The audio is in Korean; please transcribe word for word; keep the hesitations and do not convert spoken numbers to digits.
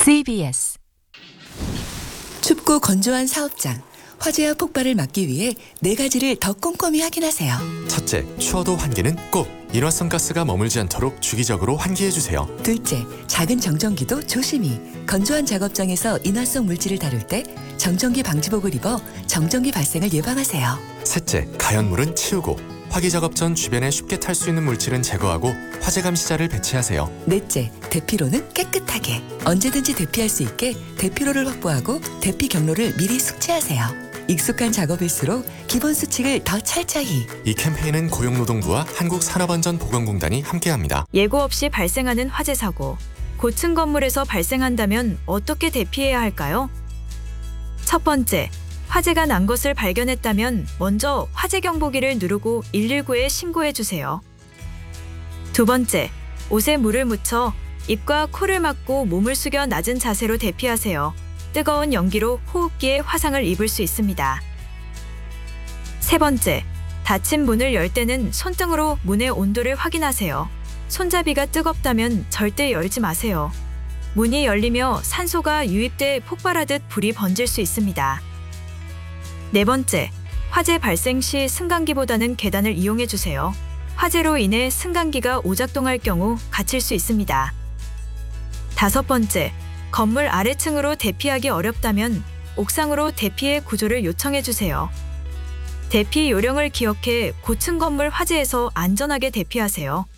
씨비에스 춥고 건조한 사업장, 화재와 폭발을 막기 위해 네 가지를 더 꼼꼼히 확인하세요. 첫째, 추워도 환기는 꼭! 일회성 가스가 머물지 않도록 주기적으로 환기해주세요. 둘째, 작은 정전기도 조심히. 건조한 작업장에서 인화성 물질을 다룰 때 정전기 방지복을 입어 정전기 발생을 예방하세요. 셋째, 가연물은 치우고 화기 작업 전 주변에 쉽게 탈 수 있는 물질은 제거하고 화재 감시자를 배치하세요. 넷째, 대피로는 깨끗하게. 언제든지 대피할 수 있게 대피로를 확보하고 대피 경로를 미리 숙지하세요. 익숙한 작업일수록 기본 수칙을 더 철저히. 이 캠페인은 고용노동부와 한국산업안전보건공단이 함께합니다. 예고 없이 발생하는 화재 사고. 고층 건물에서 발생한다면 어떻게 대피해야 할까요? 첫 번째, 화재가 난 것을 발견했다면 먼저 화재 경보기를 누르고 일일구에 신고해 주세요. 두 번째, 옷에 물을 묻혀 입과 코를 막고 몸을 숙여 낮은 자세로 대피하세요. 뜨거운 연기로 호흡기에 화상을 입을 수 있습니다. 세 번째, 닫힌 문을 열 때는 손등으로 문의 온도를 확인하세요. 손잡이가 뜨겁다면 절대 열지 마세요. 문이 열리며 산소가 유입돼 폭발하듯 불이 번질 수 있습니다. 네 번째, 화재 발생 시 승강기보다는 계단을 이용해 주세요. 화재로 인해 승강기가 오작동할 경우 갇힐 수 있습니다. 다섯 번째, 건물 아래층으로 대피하기 어렵다면 옥상으로 대피의 구조를 요청해 주세요. 대피 요령을 기억해 고층 건물 화재에서 안전하게 대피하세요.